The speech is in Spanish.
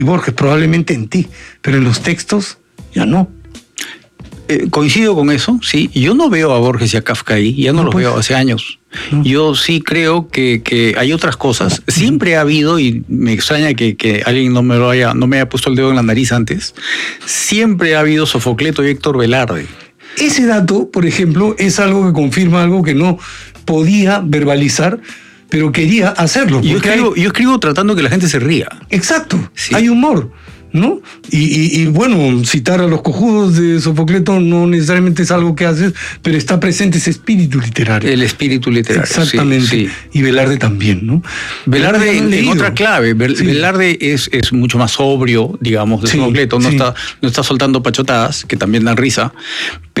Borges, probablemente en ti, pero en los textos ya no. Coincido con eso, sí. Yo no veo a Borges y a Kafka ahí, ya no los veo hace años. No. Yo sí creo que hay otras cosas. Siempre ha habido, y me extraña que alguien no me haya puesto el dedo en la nariz antes, siempre ha habido Sofocleto y Héctor Velarde. Ese dato, por ejemplo, es algo que confirma algo que no podía verbalizar, pero quería hacerlo. Yo escribo tratando que la gente se ría. Exacto, sí. Hay humor, ¿no? Y bueno, citar a los cojudos de Sofocleto no necesariamente es algo que haces, pero está presente ese espíritu literario. El espíritu literario. Exactamente. Sí. Y Velarde también, ¿no? Velarde en otra clave. Velarde es mucho más sobrio, digamos, de Sofocleto. No está soltando pachotadas, que también dan risa.